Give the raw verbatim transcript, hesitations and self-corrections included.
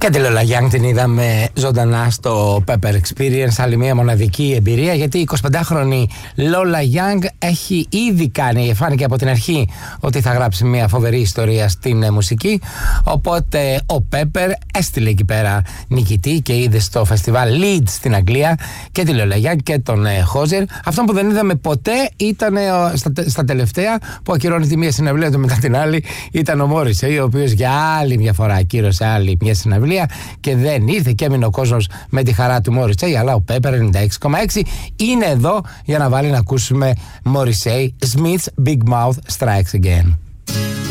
Και τη Lola Young την είδαμε ζωντανά στο Pepper Experience, άλλη μια μοναδική εμπειρία, γιατί η εικοσιπεντάχρονη Lola Young έχει ήδη κάνει, φάνηκε από την αρχή ότι θα γράψει μια φοβερή ιστορία στην μουσική, οπότε ο Pepper έστειλε εκεί πέρα νικητή και είδε στο φεστιβάλ Leeds στην Αγγλία και τη Lola Young και τον Hozier. Αυτό που δεν είδαμε ποτέ ήταν στα, στα τελευταία που ακυρώνει τη μία συναυλία του μετά την άλλη, ήταν ο Morrissey, ο οποίος για άλλη μια φορά ακύρωσε άλλη μια συναυλία και δεν ήρθε και έμεινε ο κόσμος με τη χαρά του Morrissey, αλλά ο Pepper ενενήντα έξι κόμμα έξι είναι εδώ για να βάλει να ακούσουμε Morrissey, Smith's Big Mouth Strikes Again.